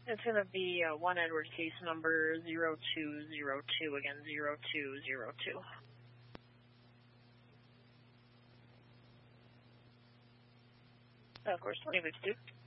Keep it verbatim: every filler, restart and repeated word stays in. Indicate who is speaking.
Speaker 1: It's going to be uh, one Edward case number zero two zero two, again, zero two zero two. Of course, twenty fifty-two.